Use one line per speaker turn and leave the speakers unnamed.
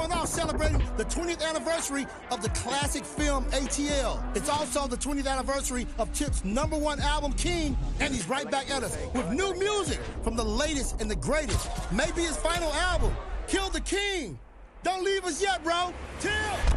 going off celebrating the 20th anniversary of the classic film ATL. It's also the 20th anniversary of Tip's #1 album, King, and he's right back at us with new music from the latest and the greatest. Maybe his final album, Kill the King. Don't leave us yet, bro. Tip!